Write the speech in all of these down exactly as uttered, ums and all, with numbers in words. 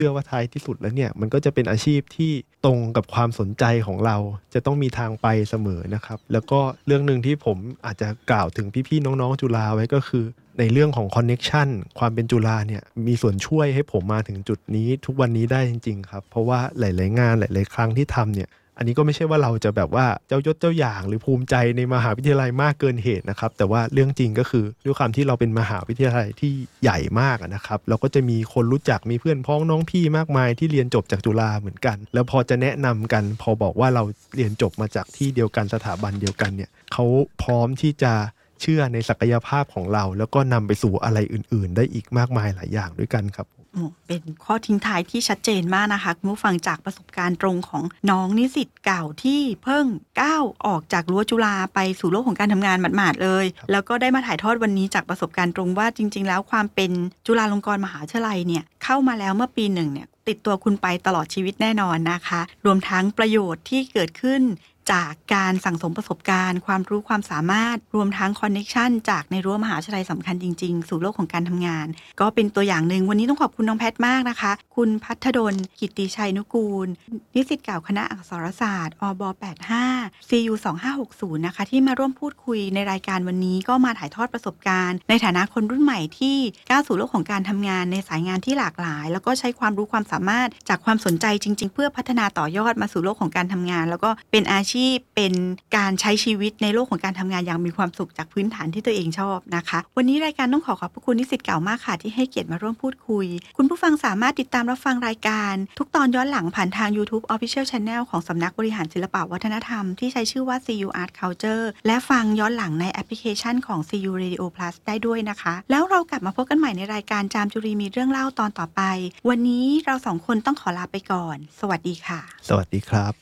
ชื่อว่าท้ายที่สุดแล้วเนี่ยมันก็จะเป็นอาชีพที่ตรงกับความสนใจของเราจะต้องมีทางไปเสมอนะครับแล้วก็เรื่องนึงที่ผมอาจจะกล่าวถึงพี่ๆน้องๆจุฬาไว้ก็คือในเรื่องของคอนเน็กชันความเป็นจุฬาเนี่ยมีส่วนช่วยให้ผมมาถึงจุดนี้ทุกวันนี้ได้จริงๆครับเพราะว่าหลายๆงานหลายๆครั้งที่ทำเนี่ยอันนี้ก็ไม่ใช่ว่าเราจะแบบว่าเจ้ายศเจ้าอย่างหรือภูมิใจในมหาวิทยาลัยมากเกินเหตุนะครับแต่ว่าเรื่องจริงก็คือด้วยความที่เราเป็นมหาวิทยาลัยที่ใหญ่มากนะครับเราก็จะมีคนรู้จักมีเพื่อนพ้องน้องพี่มากมายที่เรียนจบจากจุฬาเหมือนกันแล้วพอจะแนะนำกันพอบอกว่าเราเรียนจบมาจากที่เดียวกันสถาบันเดียวกันเนี่ยเขาพร้อมที่จะเชื่อในศักยภาพของเราแล้วก็นำไปสู่อะไรอื่นๆได้อีกมากมายหลายอย่างด้วยกันครับเป็นข้อทิ้งท้ายที่ชัดเจนมากนะคะคุณผู้ฟังจากประสบการณ์ตรงของน้องนิสิตเก่าที่เพิ่งก้าวออกจากรั้วจุฬาไปสู่โลกของการทำงานหมาดๆเลยแล้วก็ได้มาถ่ายทอดวันนี้จากประสบการณ์ตรงว่าจริงๆแล้วความเป็นจุฬาลงกรณ์มหาวิทยาลัยเนี่ยเข้ามาแล้วเมื่อปีหนึ่งเนี่ยติดตัวคุณไปตลอดชีวิตแน่นอนนะคะรวมทั้งประโยชน์ที่เกิดขึ้นจากการสั่งสมประสบการณ์ความรู้ความสามารถรวมทั้งคอนเนคชันจากในรั้วมหาวิทยาลัยสำคัญจริงๆสู่โลกของการทำงานก็เป็นตัวอย่างหนึ่งวันนี้ต้องขอบคุณน้องแพทมากนะคะคุณภัทรดลกิตติชัยนุกูลนิสิตเก่าคณะอักษรศาสตร์อบแปดห้า ซี ยู สองห้าหกศูนย์นะคะที่มาร่วมพูดคุยในรายการวันนี้ก็มาถ่ายทอดประสบการณ์ในฐานะคนรุ่นใหม่ที่ก้าวสู่โลกของการทำงานในสายงานที่หลากหลายแล้วก็ใช้ความรู้ความสามารถจากความสนใจจริงๆเพื่อพัฒนาต่อยอดมาสู่โลกของการทำงานแล้วก็เป็นอาชีพเป็นการใช้ชีวิตในโลกของการทำงานอย่างมีความสุขจากพื้นฐานที่ตัวเองชอบนะคะวันนี้รายการต้องขอขอบพระคุณนิสิตเก่ามากค่ะที่ให้เกียรติมาร่วมพูดคุยคุณผู้ฟังสามารถติดตามรับฟังรายการทุกตอนย้อนหลังผ่านทาง YouTube Official Channel ของสำนักบริหารศิลปวัฒนธรรมที่ใช้ชื่อว่า ซี ยู Art Culture และฟังย้อนหลังในแอปพลิเคชันของ ซี ยู Radio Plus ได้ด้วยนะคะแล้วเรากลับมาพบกันใหม่ในรายการจามจุรีมีเรื่องเล่าตอนต่อไปวันนี้เราสองคนต้องขอลาไปก่อนสวัสดีค่ะสวัสดีครับ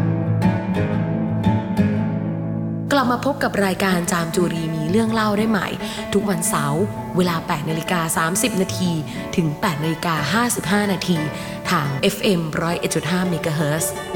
กลับมาพบกับรายการจามจุรีมีเรื่องเล่าได้ใหม่ทุกวันเสาร์เวลา แปดนาฬิกาสามสิบนาทีถึง แปดนาฬิกาห้าสิบห้านาทีทาง เอฟ เอ็ม หนึ่งศูนย์เอ็ดจุดห้า เมกะเฮิรตซ์